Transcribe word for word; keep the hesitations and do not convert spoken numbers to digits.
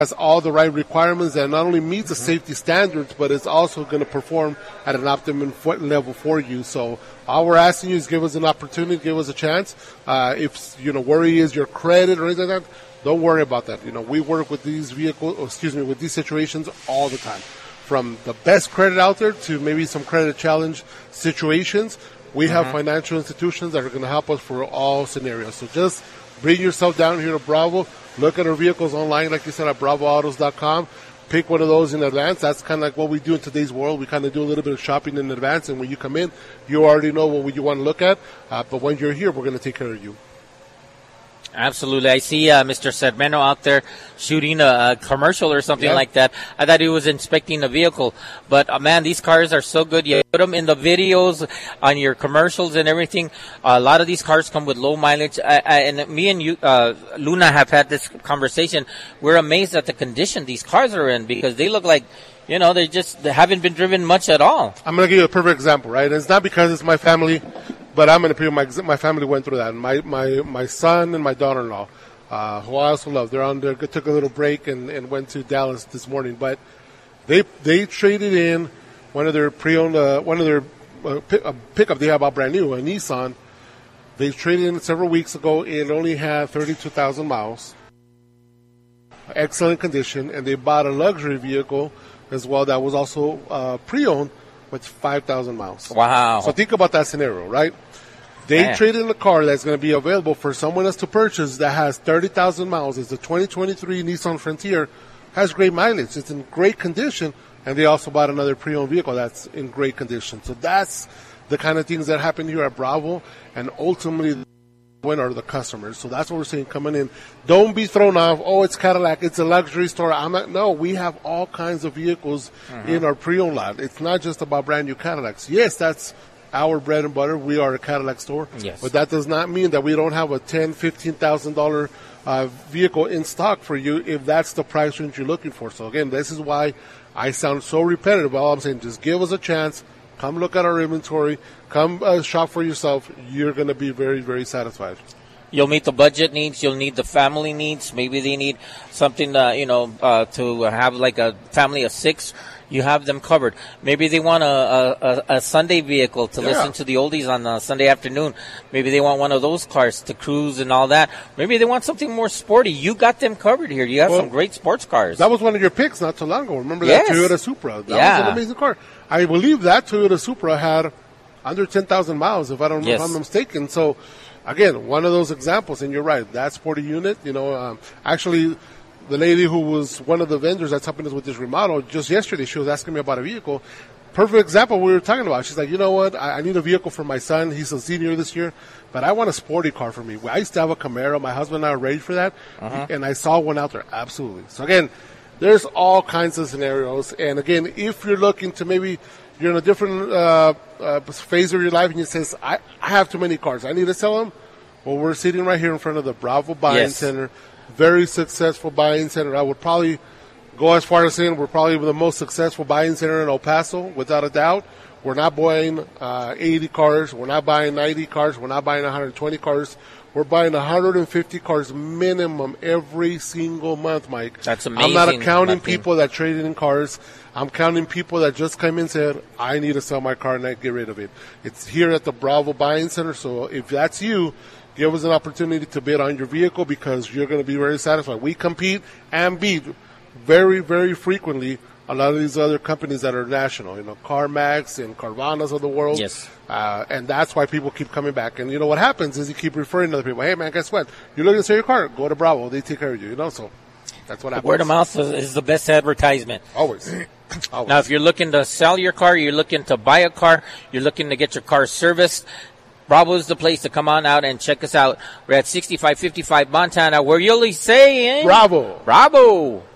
has all the right requirements and not only meets the safety standards, but it's also going to perform at an optimum level for you. So all we're asking you is give us an opportunity, give us a chance. Uh, if, you know, worry is your credit or anything like that, don't worry about that. You know, we work with these vehicles, excuse me, with these situations all the time. From the best credit out there to maybe some credit challenge situations, we mm-hmm. have financial institutions that are going to help us for all scenarios. So just bring yourself down here to Bravo. Look at our vehicles online, like you said, at bravo autos dot com. Pick one of those in advance. That's kind of like what we do in today's world. We kind of do a little bit of shopping in advance, and when you come in, you already know what you want to look at. Uh, but when you're here, we're going to take care of you. Absolutely. I see uh, Mister Sedmeno out there shooting a, a commercial or something yeah. like that. I thought he was inspecting a vehicle. But, uh, man, these cars are so good. You put them in the videos, on your commercials and everything. Uh, a lot of these cars come with low mileage. I, I, and me and you, uh, Luna have had this conversation. We're amazed at the condition these cars are in because they look like, you know, they just they haven't been driven much at all. I'm going to give you a perfect example, right? And it's not because it's my family. But I'm in a period, my, my family went through that. My, my, my son and my daughter-in-law, uh, who I also love, they're on there, took a little break and, and went to Dallas this morning. But they, they traded in one of their pre-owned, uh, one of their, uh, pick, uh, pickup they have out brand new, a Nissan. They traded in several weeks ago. It only had thirty-two thousand miles. Excellent condition. And they bought a luxury vehicle as well that was also, uh, pre-owned. With five thousand miles. Wow. So think about that scenario, right? They Man. traded in a car that's going to be available for someone else to purchase that has thirty thousand miles. It's the twenty twenty-three Nissan Frontier. Has great mileage. It's in great condition. And they also bought another pre-owned vehicle that's in great condition. So that's the kind of things that happen here at Bravo. And ultimately, when are the customers. So that's what we're saying coming in. Don't be thrown off. Oh, it's Cadillac. It's a luxury store. I'm not. No, we have all kinds of vehicles mm-hmm. in our pre-owned lot. It's not just about brand new Cadillacs. Yes, that's our bread and butter. We are a Cadillac store. Yes. But that does not mean that we don't have a ten thousand dollars, fifteen thousand dollars uh, vehicle in stock for you if that's the price range you're looking for. So again, this is why I sound so repetitive. All I'm saying, just give us a chance. Come look at our inventory. Come uh, shop for yourself. You're going to be very, very satisfied. You'll meet the budget needs. You'll need the family needs. Maybe they need something, uh, you know, uh, to have like a family of six. You have them covered. Maybe they want a, a, a Sunday vehicle to yeah. listen to the oldies on a Sunday afternoon. Maybe they want one of those cars to cruise and all that. Maybe they want something more sporty. You got them covered here. You have well, some great sports cars. That was one of your picks not too long ago. Remember yes. that Toyota Supra? That yeah. was an amazing car. I believe that Toyota Supra had under ten thousand miles, if I don't yes. if I'm mistaken. So, again, one of those examples, and you're right, that sporty unit, you know, um, actually, the lady who was one of the vendors that's helping us with this remodel, just yesterday, she was asking me about a vehicle. Perfect example we were talking about. She's like, you know what, I, I need a vehicle for my son. He's a senior this year, but I want a sporty car for me. I used to have a Camaro. My husband and I are ready for that, uh-huh. and I saw one out there. Absolutely. So, again, there's all kinds of scenarios. And, again, if you're looking to maybe you're in a different uh, uh, phase of your life and you say, I, I have too many cars. I need to sell them. Well, we're sitting right here in front of the Bravo Buying yes. Center. Very successful buying center. I would probably go as far as saying we're probably the most successful buying center in El Paso, without a doubt. We're not buying uh, eighty cars. We're not buying ninety cars. We're not buying one hundred twenty cars. We're buying one hundred fifty cars minimum every single month, Mike. That's amazing. I'm not counting people that traded in cars. I'm counting people that just came in and said, I need to sell my car and not get rid of it. It's here at the Bravo Buying Center. So if that's you, give us an opportunity to bid on your vehicle because you're going to be very satisfied. We compete and beat very, very frequently a lot of these other companies that are national, you know, CarMax and Carvanas of the world. Yes. Uh, and that's why people keep coming back. And, you know, what happens is you keep referring to other people. Hey, man, guess what? You're looking to sell your car. Go to Bravo. They take care of you, you know, so that's what happens. Word of mouth is the best advertisement. Always. Always. Now, if you're looking to sell your car, you're looking to buy a car, you're looking to get your car serviced, Bravo is the place to come on out and check us out. We're at sixty-five fifty-five Montana, where you'll be saying Bravo. Bravo.